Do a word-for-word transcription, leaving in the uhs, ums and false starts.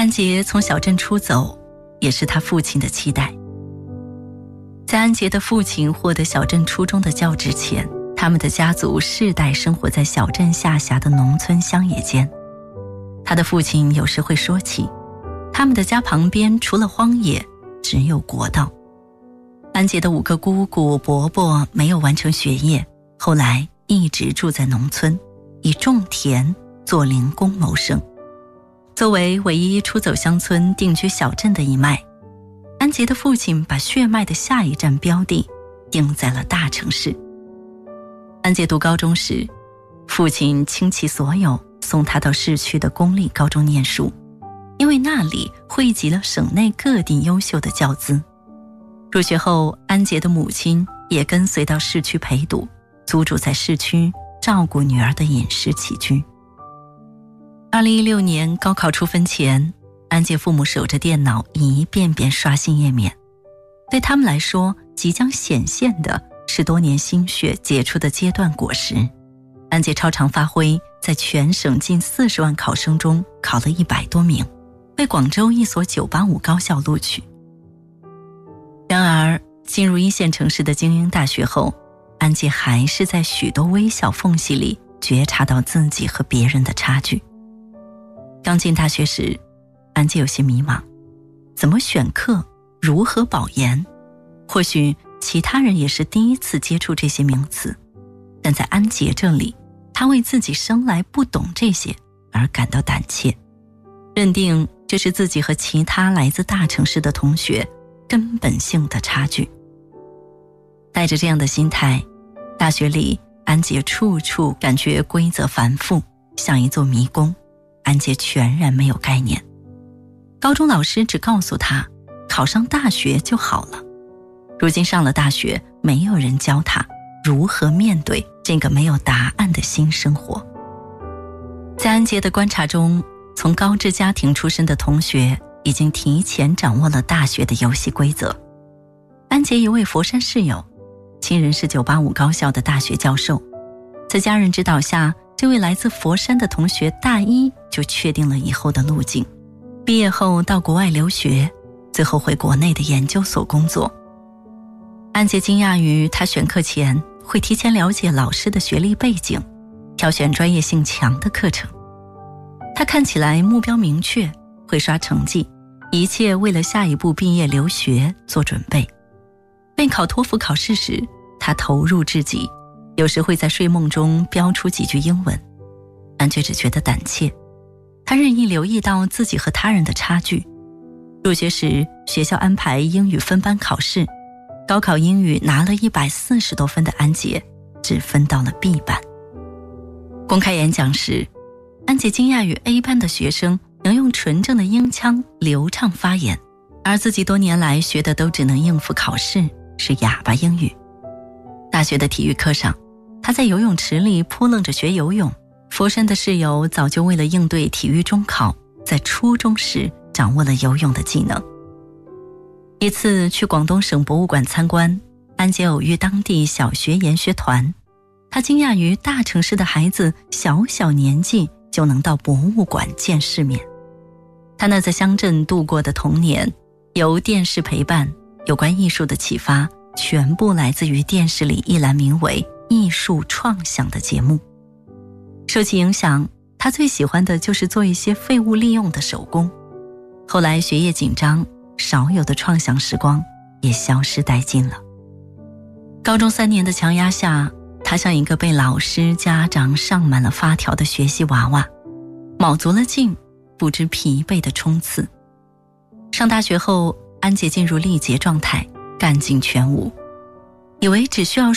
安杰从小镇出走，也是他父亲的期待。在安杰的父亲获得小镇初中的教职前，他们的家族世代生活在小镇下辖的农村乡野间。他的父亲有时会说起，他们的家旁边除了荒野，只有国道。安杰的五个姑姑伯伯没有完成学业，后来一直住在农村，以种田做零工谋生。作为唯一出走乡村定居小镇的一脉，安杰的父亲把血脉的下一站标的定在了大城市。安杰读高中时，父亲倾其所有送他到市区的公立高中念书，因为那里汇集了省内各地优秀的教资。入学后，安杰的母亲也跟随到市区陪读，租住在市区，照顾女儿的饮食起居。二零一六年高考出分前，安杰父母守着电脑一遍遍刷新页面。对他们来说，即将显现的是多年心血结出的阶段果实。安杰超常发挥，在全省近四十万考生中考了一百多名，被广州一所九八五高校录取。然而，进入一线城市的精英大学后，安杰还是在许多微小缝隙里觉察到自己和别人的差距。刚进大学时，安杰有些迷茫，怎么选课，如何保研？或许其他人也是第一次接触这些名词，但在安杰这里，他为自己生来不懂这些而感到胆怯，认定这是自己和其他来自大城市的同学根本性的差距。带着这样的心态，大学里安杰处处感觉规则繁复，像一座迷宫，安杰全然没有概念。高中老师只告诉他，考上大学就好了。如今上了大学，没有人教他如何面对这个没有答案的新生活。在安杰的观察中，从高知家庭出身的同学已经提前掌握了大学的游戏规则。安杰一位佛山室友，亲人是九八五高校的大学教授，在家人指导下，这位来自佛山的同学大一就确定了以后的路径，毕业后到国外留学，最后回国内的研究所工作。安杰惊讶于他选课前会提前了解老师的学历背景，挑选专业性强的课程。他看起来目标明确，会刷成绩，一切为了下一步毕业留学做准备。备考托福考试时，他投入至极，有时会在睡梦中标出几句英文。安杰只觉得胆怯，他任意留意到自己和他人的差距。入学时，学校安排英语分班考试，高考英语拿了一百四十多分的安杰只分到了 B 班。公开演讲时，安杰惊讶于 A 班的学生能用纯正的英腔流畅发言，而自己多年来学的都只能应付考试，是哑巴英语。大学的体育课上，他在游泳池里扑棱着学游泳。佛山的室友早就为了应对体育中考，在初中时掌握了游泳的技能。一次去广东省博物馆参观，安杰偶遇当地小学研学团，他惊讶于大城市的孩子小小年纪就能到博物馆见世面。他那在乡镇度过的童年，由电视陪伴，有关艺术的启发全部来自于电视里一栏名为艺术创想的节目。受其影响，他最喜欢的就是做一些废物利用的手工。后来学业紧张，少有的创想时光也消失殆尽了。高中三年的强压下，他像一个被老师家长上满了发条的学习娃娃，卯足了劲，不知疲惫的冲刺。上大学后，安杰进入历劫状态，干劲全无，以为只需要